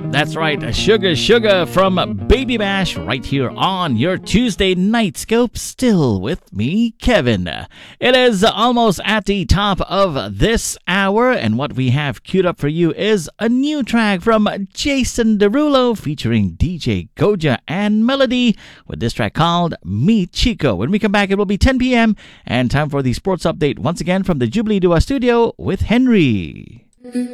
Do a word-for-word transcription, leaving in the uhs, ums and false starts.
That's right, Sugar Sugar from Baby Bash right here on your Tuesday Night Scope, still with me, Kevin. It is almost at the top of this hour, and what we have queued up for you is a new track from Jason Derulo featuring D J Goja and Melody with this track called Mi Chico. When we come back, it will be ten p.m. and time for the sports update once again from the Jubilee Dua studio with Henry.